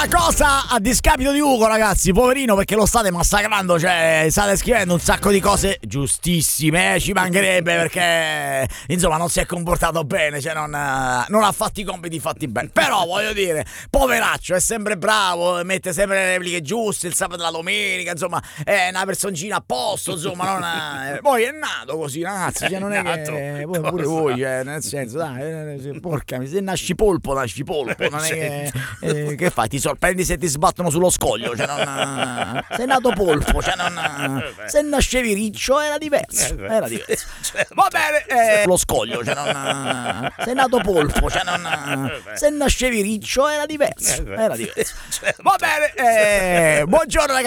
cosa a discapito di Ugo, ragazzi, poverino, perché lo state massacrando, cioè state scrivendo un sacco di cose giustissime, ci mancherebbe, perché insomma non si è comportato bene, cioè non ha fatto i compiti fatti bene. Però voglio dire, poveraccio, è sempre bravo, mette sempre le repliche giuste, il sabato e la domenica, insomma è una personcina a posto, insomma non poi è nato così, ragazzi, cioè non è che pure voi, cioè, nel senso, dai, porca, se nasci polpo, non è che fai, ti sorprendi se ti sbattono sullo scoglio, cioè non sei nato polpo, cioè non se nascevi riccio era diverso. Va bene, lo scoglio, cioè non sei nato polpo, cioè non se nascevi riccio era diverso. Va bene, buongiorno ragazzi.